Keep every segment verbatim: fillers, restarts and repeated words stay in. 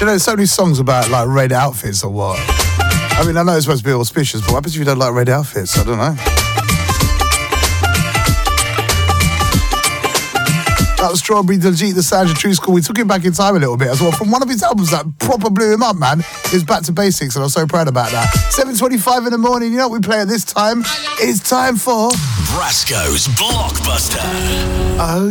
you know, there's so many songs about like red outfits or what? I mean, I know it's supposed to be auspicious, but what happens if you don't like red outfits? I don't know. That was Strawberry Diljit, the Sound of True School. We took him back in time a little bit as well. From one of his albums that proper blew him up, man. Is Back to Basics, and I'm so proud about that. seven twenty-five in the morning, you know what we play at this time? It's time for... Brasco's Blockbuster. Oh,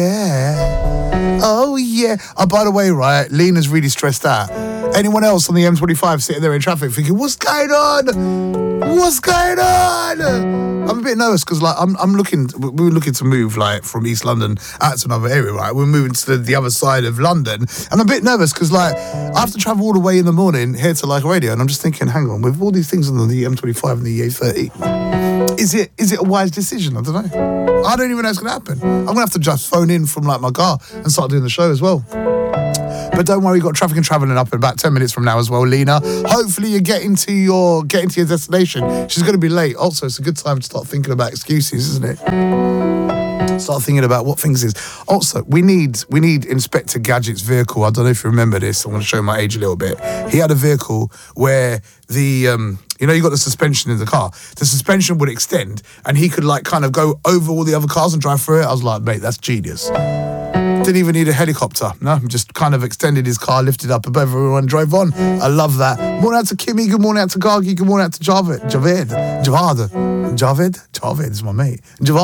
yeah. Oh, yeah. Oh, by the way, right, Lena's really stressed out. Anyone else on the M twenty-five sitting there in traffic thinking, what's going on? What's going on? I'm a bit nervous because like I'm I'm looking we were looking to move like from East London out to another area, right? We're moving to the, the other side of London, and I'm a bit nervous because like I have to travel all the way in the morning here to like radio, and I'm just thinking, hang on, with all these things on the M twenty-five and the E A thirty, is it is it a wise decision? I don't know. I don't even know what's gonna happen. I'm gonna have to just phone in from like my car and start doing the show as well. But don't worry, you've got traffic and travelling up in about ten minutes from now as well, Lena. Hopefully you're getting to your getting to your destination. She's going to be late. Also, it's a good time to start thinking about excuses, isn't it? Start thinking about what things is. Also, we need we need Inspector Gadget's vehicle. I don't know if you remember this. I'm going to show my age a little bit. He had a vehicle where the... Um, you know, you got the suspension in the car. The suspension would extend, and he could like kind of go over all the other cars and drive through it. I was like, mate, that's genius. Didn't even need a helicopter. No, just kind of extended his car, lifted up above everyone, drove on. I love that. Morning out to Kimmy, good morning out to Gargi, good morning out to Javed. Javed. Javad. Javed? Javed is my mate.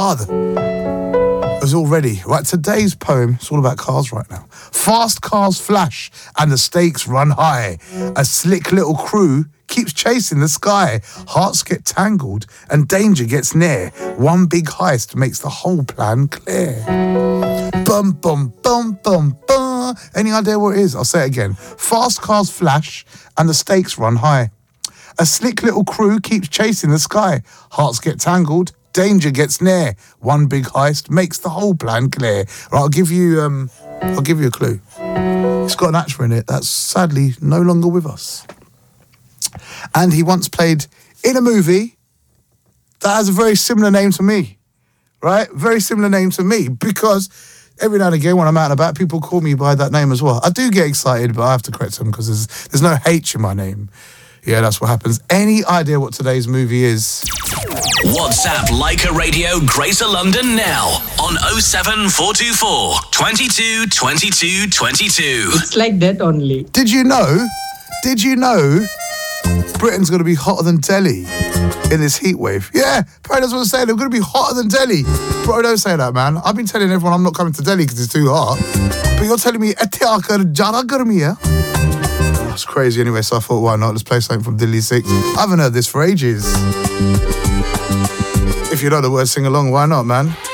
Javad. It was all ready. Right, today's poem, it's all about cars right now. Fast cars flash and the stakes run high. A slick little crew keeps chasing the sky. Hearts get tangled and danger gets near. One big heist makes the whole plan clear. Bum, bum, bum, bum, bum. Any idea what it is? I'll say it again. Fast cars flash and the stakes run high. A slick little crew keeps chasing the sky. Hearts get tangled, danger gets near. One big heist makes the whole plan clear. Right, I'll give you um I'll give you a clue. It's got an actor in it that's sadly no longer with us. And he once played in a movie that has a very similar name to me, right? Very similar name to me, because every now and again when I'm out and about, people call me by that name as well. I do get excited, but I have to correct them because there's, there's no H in my name. Yeah, that's what happens. Any idea what today's movie is? WhatsApp Leica Radio Greater London now on oh seven four two four, twenty-two, twenty-two, twenty-two. It's like that only. Did you know? Did you know Britain's going to be hotter than Delhi in this heat wave? Yeah, probably that's what I'm saying. They're going to be hotter than Delhi. Bro, don't say that, man. I've been telling everyone I'm not coming to Delhi because it's too hot. But you're telling me, that's crazy anyway, so I thought, why not? Let's play something from Dilly Six. I haven't heard this for ages. If you know the words, sing along, why not, man?